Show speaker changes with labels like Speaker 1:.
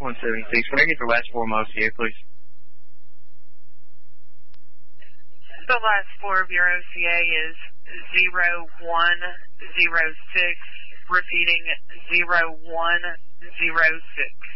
Speaker 1: 176. Can I get the last four of OCA, please?
Speaker 2: The last four of your OCA is 0106. Repeating 0106.